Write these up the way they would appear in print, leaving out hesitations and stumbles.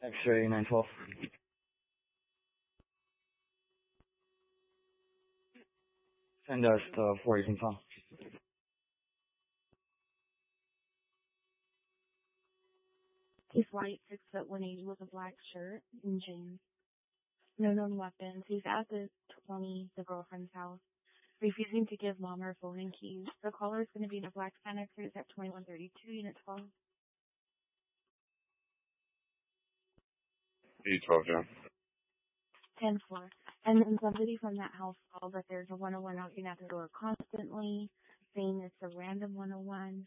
X-ray 912. Send us the 4 you can call. He's white, 6'1", with a black shirt and jeans. No known weapons. He's at the girlfriend's house, refusing to give mom her phone and keys. The caller is going to be in a black Santa Cruz at 2132, Unit 12. 812, John. 10-4. And then somebody from that house called that there's a 101 knocking at the door constantly, saying it's a random 101.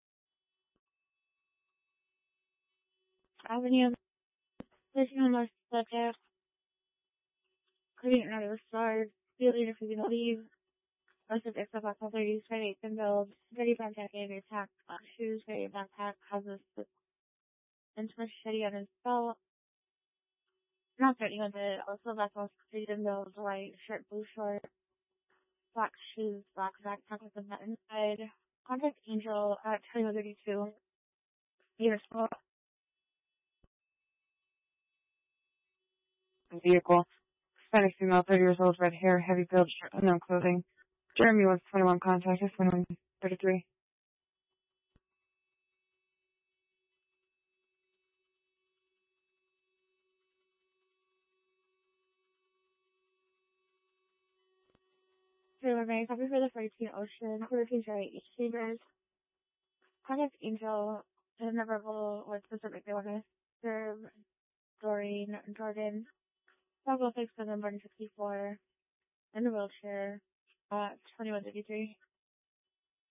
Avenue, pushing on our subject, cleaning out of the stars, feel leader for the leave. Most of extra black color used for 8 and build, very brown jacket, attack, black shoes, very backpack, has a intimate machete on his belt. Not threatening with it, also black most freedom build, white shirt, blue short, black shoes, black backpack with a net inside. Contact Angel at 2132. Year spot. Vehicle. Hispanic female, 30 years old, red hair, heavy build, shirt, unknown clothing. Jeremy was 21, contact is 2133. Taylor May, copy for the 14 Ocean, 14 Cherry East Chambers. Contact Angel in the verbal with specific they want to serve Doreen Jordan. Doggo 6 7 64 in a wheelchair at 2153.